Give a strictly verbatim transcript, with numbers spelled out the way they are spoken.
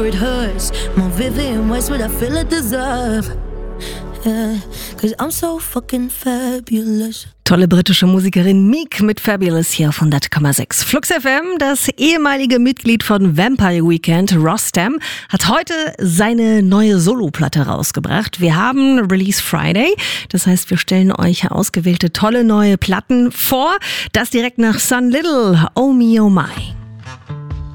It hurts more vivid in ways what I feel I deserve. Yeah, 'cause I'm so fucking fabulous. Tolle britische Musikerin Meek mit Fabulous hier auf hundert Komma sechs. Flux F M, das ehemalige Mitglied von Vampire Weekend, Rostam, hat heute seine neue Soloplatte rausgebracht. Wir haben Release Friday, das heißt, wir stellen euch ausgewählte tolle neue Platten vor. Das direkt nach Sun Little, Oh Me Oh My.